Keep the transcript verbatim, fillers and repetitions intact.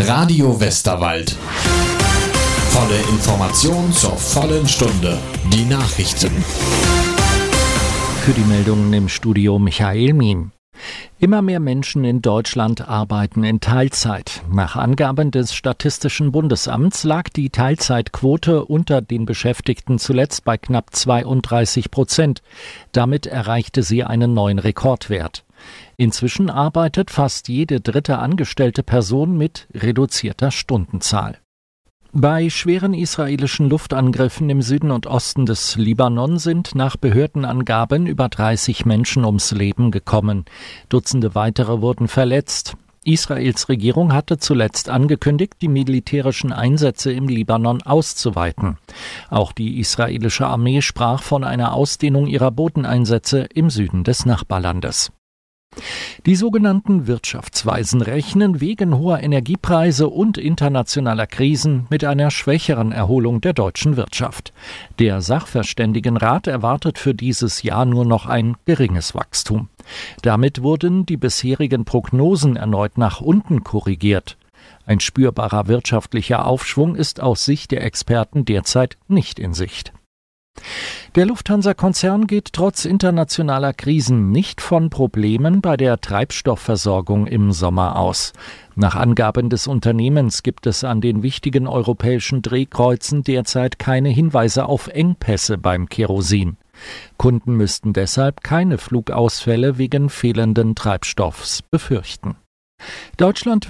Radio Westerwald. Volle Information zur vollen Stunde. Die Nachrichten. Für die Meldungen im Studio Michael Mien. Immer mehr Menschen in Deutschland arbeiten in Teilzeit. Nach Angaben des Statistischen Bundesamts lag die Teilzeitquote unter den Beschäftigten zuletzt bei knapp zweiunddreißig Prozent. Damit erreichte sie einen neuen Rekordwert. Inzwischen arbeitet fast jede dritte angestellte Person mit reduzierter Stundenzahl. Bei schweren israelischen Luftangriffen im Süden und Osten des Libanon sind nach Behördenangaben über dreißig Menschen ums Leben gekommen. Dutzende weitere wurden verletzt. Israels Regierung hatte zuletzt angekündigt, die militärischen Einsätze im Libanon auszuweiten. Auch die israelische Armee sprach von einer Ausdehnung ihrer Bodeneinsätze im Süden des Nachbarlandes. Die sogenannten Wirtschaftsweisen rechnen wegen hoher Energiepreise und internationaler Krisen mit einer schwächeren Erholung der deutschen Wirtschaft. Der Sachverständigenrat erwartet für dieses Jahr nur noch ein geringes Wachstum. Damit wurden die bisherigen Prognosen erneut nach unten korrigiert. Ein spürbarer wirtschaftlicher Aufschwung ist aus Sicht der Experten derzeit nicht in Sicht. Der Lufthansa-Konzern geht trotz internationaler Krisen nicht von Problemen bei der Treibstoffversorgung im Sommer aus. Nach Angaben des Unternehmens gibt es an den wichtigen europäischen Drehkreuzen derzeit keine Hinweise auf Engpässe beim Kerosin. Kunden müssten deshalb keine Flugausfälle wegen fehlenden Treibstoffs befürchten. Deutschland